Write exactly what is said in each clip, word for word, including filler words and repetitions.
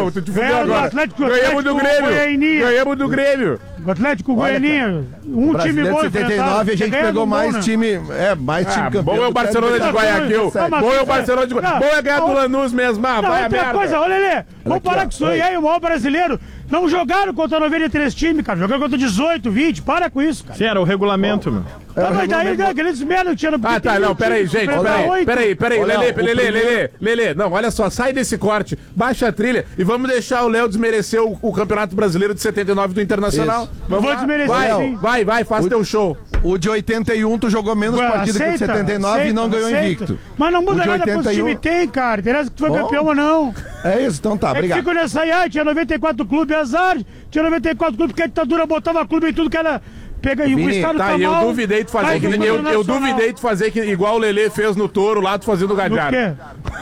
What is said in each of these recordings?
Léo, tu te fudeu Ganharam do agora. Atlético, Ganhamos do Atlético Grêmio. Goianinha. Ganhamos do Grêmio. O Atlético Olha, Goianinha, um time bom setenta e nove a gente Ganhando pegou um bom, mais né? time, é, mais time Ah, campeão. bom é o do Barcelona de que- Guayaquil. Não, mas- Bom é o Barcelona de Guayaquil. Não, Bom é ganhar do não. Lanús mesmo. Ah, Não, vai a outra merda. coisa, olha ali, vamos aqui, parar ó. com isso aí, aí, o maior brasileiro. Não jogaram contra noventa e três times, cara. Jogaram contra dezoito, vinte. Para com isso, cara. Sim, era o regulamento, meu. Tá, mas daí, né, aqueles merda que tinha no Ah, tá, não, peraí, gente, peraí, peraí, peraí, Ô, Léo, Lelê, o Lelê, primeiro- Lelê, Lelê, não, olha só, sai desse corte, baixa a trilha e vamos deixar o Léo desmerecer o, o Campeonato Brasileiro de setenta e nove do Internacional. Isso. Vamos Vou lá. desmerecer, vai, sim. vai, vai, faz O- teu show. O de oitenta e um tu jogou menos Ué, partida que o de aceita, setenta e nove e aceita, não ganhou aceita. invicto. Mas não O muda de nada quantos oitenta e um. time tem, cara. Interessa que tu foi Bom. campeão ou não. É isso, então tá, É que obrigado. fica nessa aí, ah, tinha noventa e quatro clubes, azar. Tinha noventa e quatro clubes, porque a ditadura botava clube em tudo que era... Pega e o Vini, estado Tá, tá e eu mal, duvidei de fazer vai que pro eu, eu Internacional. duvidei de fazer que igual o Lelê fez no Touro lá, tu fazendo o Do Gadiardo. quê?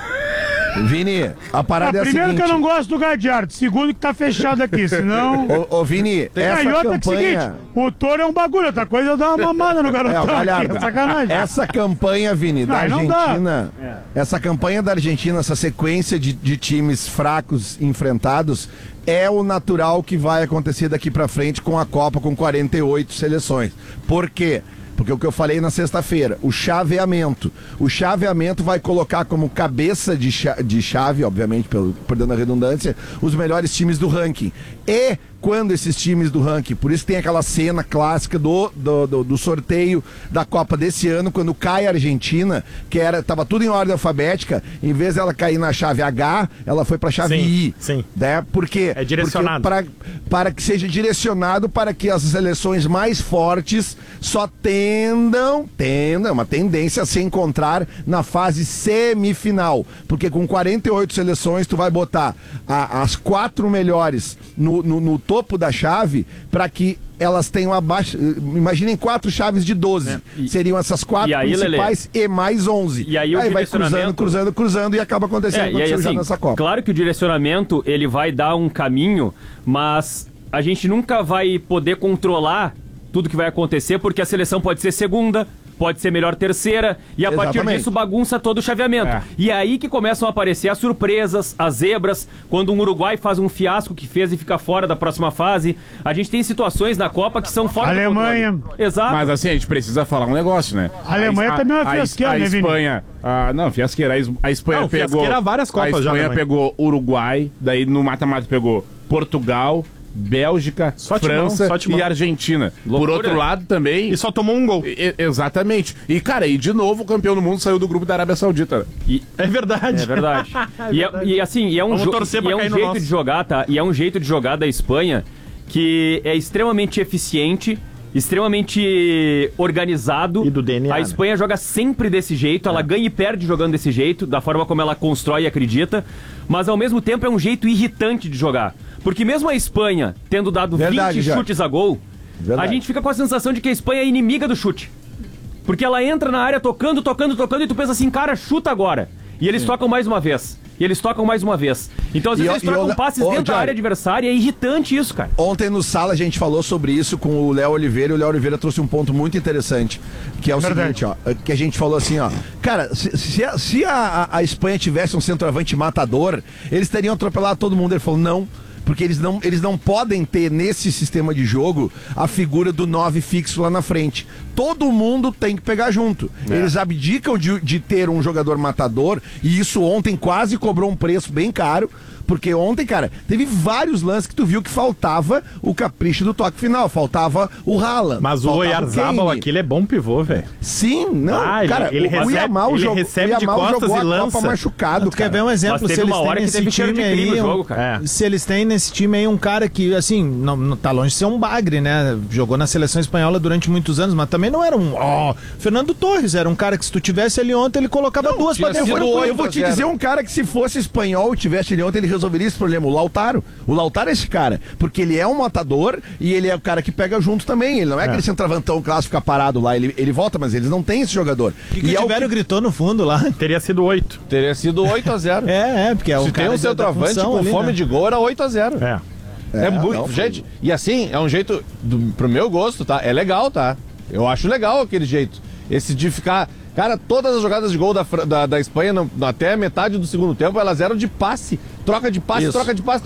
Vini, a Ah, parada é a primeiro seguinte. que eu não gosto do Gadiardo, segundo que tá fechado aqui, senão... Ô, ô, Vini, Ah, essa e outra que é o seguinte, campanha... o touro é um bagulho, outra coisa é eu dar uma mamada no É, garotão o aqui, Galhardo. é sacanagem. Essa campanha, Vini, da Não, não dá. Argentina, essa campanha da Argentina, essa sequência de, de times fracos enfrentados, é o natural que vai acontecer daqui pra frente com a Copa com quarenta e oito seleções. Por quê? Porque o que eu falei na sexta-feira, o chaveamento. O chaveamento vai colocar como cabeça de, cha- de chave, obviamente, pelo, perdendo a redundância, os melhores times do ranking. E quando esses times do ranking, por isso tem aquela cena clássica do, do, do, do sorteio da Copa desse ano, quando cai a Argentina, que era, tava tudo em ordem alfabética, em vez dela cair na chave H, ela foi pra chave Sim, I. sim. Né? Por quê? É direcionado. Porque para, para que seja direcionado para que as seleções mais fortes só tendam, tendam, é uma tendência a se encontrar na fase semifinal. Porque com quarenta e oito seleções, tu vai botar a- as quatro melhores no, no, no topo da chave para que elas tenham abaixo. Imaginem quatro chaves de doze. É, e- Seriam essas quatro e aí, principais e mais onze. E aí o vai cruzando, direcionamento- cruzando, cruzando e acaba acontecendo É, e aí, já assim, nessa Copa. claro que o direcionamento ele vai dar um caminho, mas a gente nunca vai poder controlar tudo que vai acontecer, porque a seleção pode ser segunda, pode ser melhor terceira, e a partir Exatamente. disso bagunça todo o chaveamento. É. E é aí que começam a aparecer as surpresas, as zebras, quando um Uruguai faz um fiasco que fez e fica fora da próxima fase. A gente tem situações na Copa que são fora Alemanha. do controle. Exato. Mas assim, a gente precisa falar um negócio, né? A Alemanha também é uma a- fiasqueira, a, né, Vini? Espanha, ah, não, fiasqueira. A, Es- a Espanha Não, pegou. fiasqueira há várias Copas a já, Espanha Alemanha. pegou Uruguai, daí no mata-mata pegou Portugal, Bélgica, Só timão, França só timão. e Argentina. Loucura. Por outro lado também. E só tomou um gol. E- exatamente. E, cara, e de novo o campeão do mundo saiu do grupo da Arábia Saudita. E, É verdade. É verdade. e, é- e assim, e é um, Vamos jo- torcer e pra é um cair no jeito nosso. de jogar, tá? E é um jeito de jogar da Espanha que é extremamente eficiente, extremamente organizado. E do D N A, A né? Espanha joga sempre desse jeito, ela ganha e perde jogando desse jeito, da forma como ela constrói e acredita, mas ao mesmo tempo é um jeito irritante de jogar. Porque mesmo a Espanha tendo dado Verdade, vinte Jorge. chutes a gol, Verdade. a gente fica com a sensação de que a Espanha é inimiga do chute. Porque ela entra na área tocando, tocando, tocando, e tu pensa assim, cara, chuta agora. E eles tocam mais uma vez. E eles tocam mais uma vez. Então, às E vezes, eu- eles e eu- trocam passes Ô, dentro da Jorge. área adversária. É irritante isso, cara. Ontem no Sala a gente falou sobre isso com o Léo Oliveira e o Léo Oliveira trouxe um ponto muito interessante, que é o Verdade. seguinte, ó, que a gente falou assim, ó, cara, se, se a, se a- a Espanha tivesse um centroavante matador, eles teriam atropelado todo mundo. Ele falou, não, porque eles não, eles não podem ter nesse sistema de jogo a figura do nove fixo lá na frente. Todo mundo tem que pegar junto. Eles abdicam de, de ter um jogador matador, e isso ontem quase cobrou um preço bem caro, porque ontem, cara, teve vários lances que tu viu que faltava o capricho do toque final, faltava o Haaland. Mas o faltava Oyarzabal, Kane. aquele é bom pivô, velho. Sim, não, Ah, ele- cara, ele o, recebe- o Yamal ele jogou, recebe o de Yamal costas jogou e a lança. Copa machucado, Tu quer cara. ver um exemplo? Mas Se teve eles uma hora têm que nesse teve cheiro time de crime aí, no um- jogo, cara. É. se eles têm nesse time aí um cara que, assim, não, não tá longe de ser um bagre, né? Jogou na seleção espanhola durante muitos anos, mas também não era um. Ó, Fernando Torres era um cara que se tu tivesse ali ontem, ele colocava duas pra Eu dentro. vou, eu vou te dizer um cara que se fosse espanhol e tivesse ele ontem, ele resolveria esse problema. O Lautaro. O Lautaro é esse cara. Porque ele é um matador e ele é o cara que pega junto também. Ele não é, aquele centroavantão clássico ficar parado lá. Ele, ele volta, mas eles não têm esse jogador. O que, que e o é o Tiverio gritou no fundo lá? Teria sido oito. Teria sido oito a zero. É, é, porque é o Se cara tem um da- da centroavante função com ali, fome né? de gol, era oito a zero. É. É, É, muito. não, foi- gente, e assim, é um jeito, do, pro meu gosto, tá? É legal, tá? Eu acho legal aquele jeito. Esse de ficar. Cara, todas as jogadas de gol da, Fra- da, da Espanha, no- até metade do segundo tempo, elas eram de passe. Troca de passe, Isso. troca de passe.